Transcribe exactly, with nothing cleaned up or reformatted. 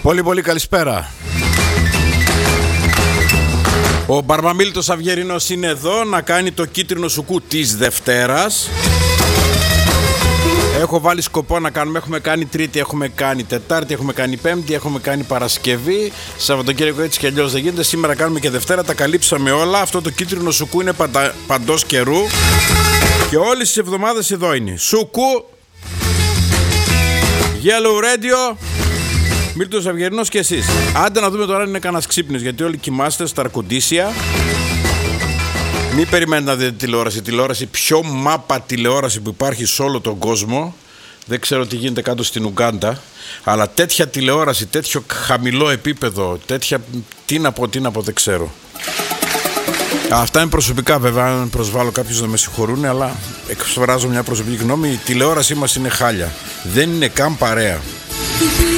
Πολύ πολύ καλησπέρα. Ο Μπαρμπαμίλτος Αυγερινός είναι εδώ να κάνει το κίτρινο σουκού της Δευτέρας. Έχω βάλει σκοπό να κάνουμε, έχουμε κάνει Τρίτη, έχουμε κάνει Τετάρτη, έχουμε κάνει Πέμπτη, έχουμε κάνει Παρασκευή. Σαββατοκύριακο έτσι κι αλλιώς δεν γίνεται. Σήμερα κάνουμε και Δευτέρα, τα καλύψαμε όλα. Αυτό το κίτρινο σουκού είναι παντα... παντός καιρού. Και όλες τις εβδομάδες εδώ είναι. Σουκού, Yellow Radio, Μίλτος Αυγερινός και εσείς. Άντε να δούμε τώρα αν είναι κανένας ξύπνης, γιατί όλοι κοιμάστε στα αρκουντήσια. Μην περιμένετε να δείτε τηλεόραση. Τηλεόραση, πιο μάπα τηλεόραση που υπάρχει σε όλο τον κόσμο. Δεν ξέρω τι γίνεται κάτω στην Ουγκάντα. Αλλά τέτοια τηλεόραση, τέτοιο χαμηλό επίπεδο, τέτοια. Τι να πω, τι να πω, δεν ξέρω. Αυτά είναι προσωπικά, βέβαια. Αν προσβάλλω κάποιους να με συγχωρούν, αλλά εκφράζω μια προσωπική γνώμη. Η τηλεόρασή μας είναι χάλια. Δεν είναι καν παρέα.